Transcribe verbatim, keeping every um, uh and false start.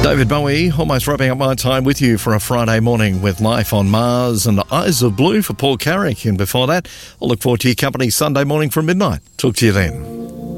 David Bowie, almost wrapping up my time with you for a Friday morning with Life on Mars and Eyes of Blue for Paul Carrick. And before that, I'll look forward to your company Sunday morning from midnight. Talk to you then.